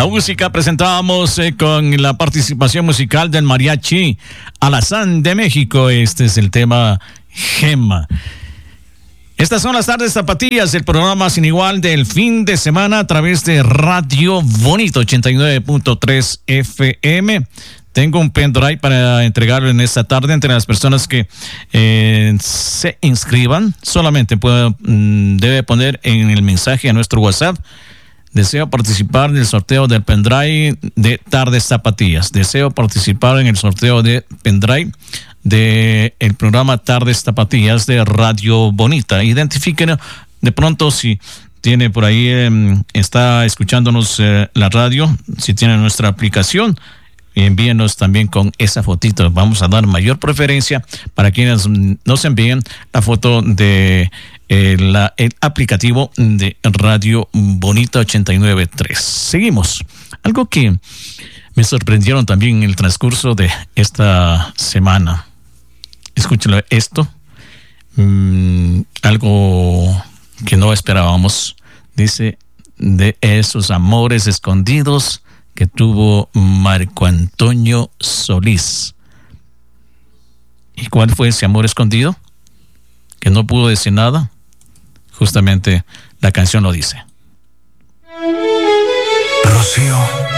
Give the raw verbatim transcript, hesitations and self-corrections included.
música presentábamos eh, con la participación musical del mariachi Alazán de México. Este es el tema Gema. Estas son las tardes zapatillas, el programa sin igual del fin de semana a través de Radio Bonito ochenta y nueve punto tres F M. Tengo un pendrive para entregarlo en esta tarde entre las personas que eh, se inscriban. Solamente puedo, mm, debe poner en el mensaje a nuestro WhatsApp: deseo participar del sorteo del pendrive de Tardes Zapatillas. Deseo participar en el sorteo de pendrive de el programa Tardes Zapatillas de Radio Bonita. Identifiquen de pronto si tiene por ahí, eh, está escuchándonos eh, la radio, si tiene nuestra aplicación. Envíenos también con esa fotito. Vamos a dar mayor preferencia para quienes nos envíen la foto de eh, la, el aplicativo de Radio Bonita ochenta y nueve punto tres. Seguimos. Algo que me sorprendieron también en el transcurso de esta semana. Escúchalo esto. Mm, algo que no esperábamos. Dice: de esos amores escondidos que tuvo Marco Antonio Solís. ¿Y cuál fue ese amor escondido? Que no pudo decir nada. Justamente la canción lo dice. Rocío,